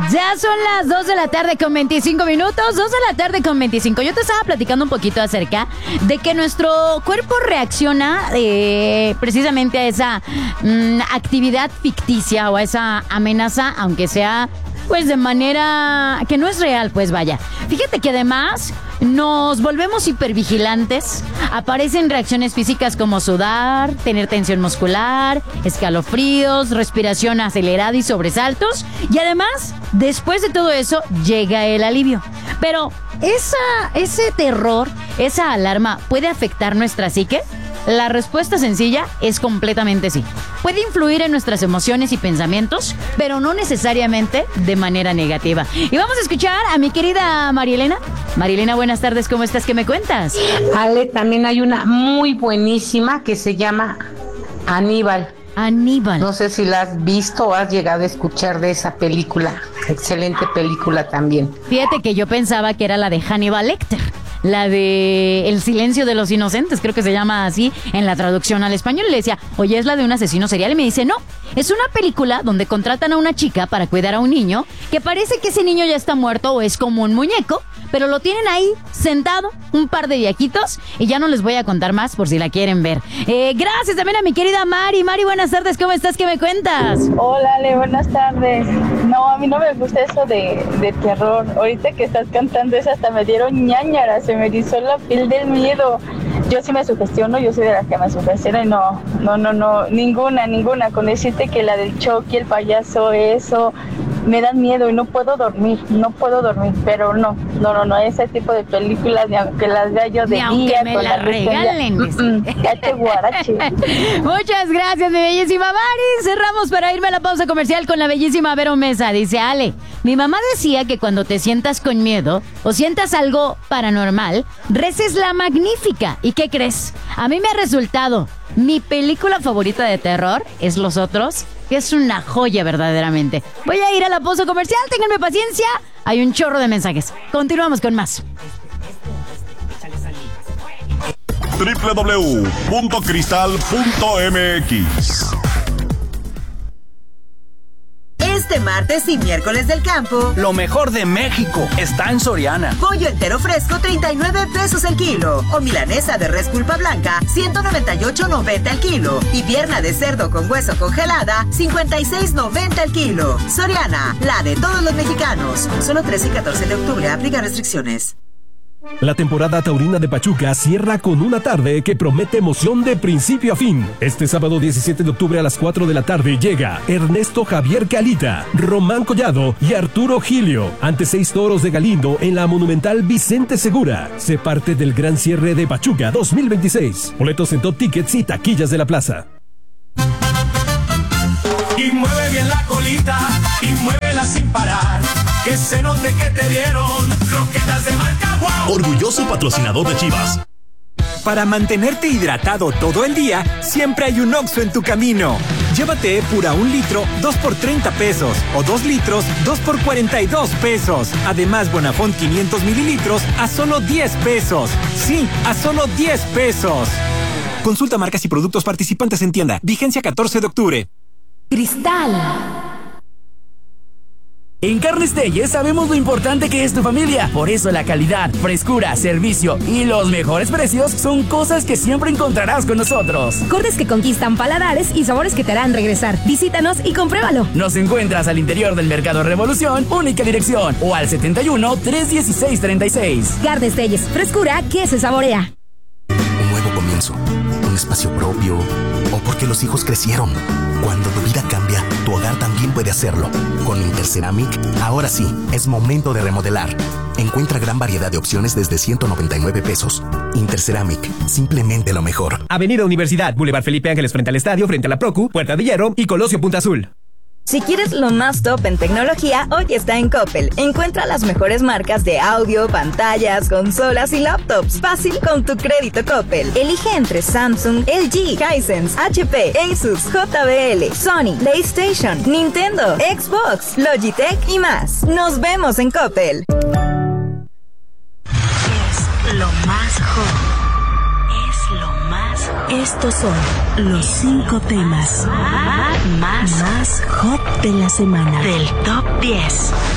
Ya son las 2 de la tarde con 25 minutos, 2 de la tarde con 25. Yo te estaba platicando un poquito acerca de que nuestro cuerpo reacciona precisamente a esa actividad ficticia o a esa amenaza, aunque sea pues de manera que no es real, pues vaya. Fíjate que además nos volvemos hipervigilantes, aparecen reacciones físicas como sudar, tener tensión muscular, escalofríos, respiración acelerada y sobresaltos, y además, después de todo eso, llega el alivio. Pero, ¿ese terror, esa alarma puede afectar nuestra psique? La respuesta sencilla es completamente sí. Puede influir en nuestras emociones y pensamientos, pero no necesariamente de manera negativa. Y vamos a escuchar a mi querida Marielena. Marielena, buenas tardes, ¿cómo estás? ¿Qué me cuentas? Ale, también hay una muy buenísima que se llama Aníbal. Aníbal. No sé si la has visto o has llegado a escuchar de esa película. Excelente película también. Fíjate que yo pensaba que era la de Hannibal Lecter. La de El silencio de los inocentes, creo que se llama así en la traducción al español. Y le decía, oye, es la de un asesino serial. Y me dice, no, es una película donde contratan a una chica para cuidar a un niño que parece que ese niño ya está muerto o es como un muñeco, pero lo tienen ahí sentado un par de viejitos y ya no les voy a contar más por si la quieren ver. Gracias también a mi querida Mari. Mari, buenas tardes, ¿cómo estás? ¿Qué me cuentas? Hola, Ale, buenas tardes. No, a mí no me gusta eso de terror. Ahorita que estás cantando eso hasta me dieron ñáñaras, se me erizó la piel del miedo. Yo sí me sugestiono, yo soy de las que me sugestiona y no, ninguna. Con decirte que la del Chucky, el payaso, eso, me dan miedo y no puedo dormir, pero no, ese tipo de películas, ni aunque las vea yo de día, me con la luz regalen. Cache guarache. Muchas gracias, mi bellísima Mari. Cerramos para irme a la pausa comercial con la bellísima Vero Mesa. Dice, Ale, mi mamá decía que cuando te sientas con miedo o sientas algo paranormal, reces la Magnífica. ¿Y qué crees? A mí me ha resultado. Mi película favorita de terror es Los Otros, que es una joya verdaderamente. Voy a ir a la pausa comercial, ténganme paciencia. Hay un chorro de mensajes. Continuamos con más. www.cristal.mx. Este martes y miércoles del campo, lo mejor de México está en Soriana. Pollo entero fresco, 39 pesos el kilo. O milanesa de res pulpa blanca, 198.90 el kilo. Y pierna de cerdo con hueso congelada, 56.90 el kilo. Soriana, la de todos los mexicanos. Solo 13 y 14 de octubre, aplica restricciones. La temporada taurina de Pachuca cierra con una tarde que promete emoción de principio a fin. Este sábado 17 de octubre a las 4 de la tarde llega Ernesto Javier Calita, Román Collado y Arturo Gilio ante 6 toros de Galindo en la monumental Vicente Segura. Sé parte del gran cierre de Pachuca 2026. Boletos en Top Tickets y taquillas de la plaza. Y mueve bien la colita y muévela sin parar. Que se note que te dieron croquetas de marca Wow. Orgulloso patrocinador de Chivas. Para mantenerte hidratado todo el día, siempre hay un Oxxo en tu camino. Llévate Epura 1 litro, 2 por 30 pesos. O 2 litros, 2 por 42 pesos. Además, Bonafont 500 mililitros a solo 10 pesos. Sí, a solo 10 pesos. Consulta marcas y productos participantes en tienda. Vigencia 14 de octubre. Cristal. En Carnes Telles sabemos lo importante que es tu familia. Por eso la calidad, frescura, servicio y los mejores precios son cosas que siempre encontrarás con nosotros. Cortes que conquistan paladares y sabores que te harán regresar. Visítanos y compruébalo. Nos encuentras al interior del Mercado Revolución, única dirección, o al 71 316 36. Carnes Telles, frescura que se saborea. Un nuevo comienzo, un espacio propio, o porque los hijos crecieron. Cuando tu vida cambia, tu hogar también puede hacerlo. Con Interceramic, ahora sí, es momento de remodelar. Encuentra gran variedad de opciones desde 199 pesos. Interceramic, simplemente lo mejor. Avenida Universidad, Boulevard Felipe Ángeles frente al estadio, frente a la Procu, Puerta de Hierro y Colosio Punta Azul. Si quieres lo más top en tecnología, hoy está en Coppel. Encuentra las mejores marcas de audio, pantallas, consolas y laptops. Fácil con tu crédito Coppel. Elige entre Samsung, LG, Hisense, HP, Asus, JBL, Sony, PlayStation, Nintendo, Xbox, Logitech y más. Nos vemos en Coppel. Es lo más hot. Estos son los 5 temas más hot de la semana. Del Top 10.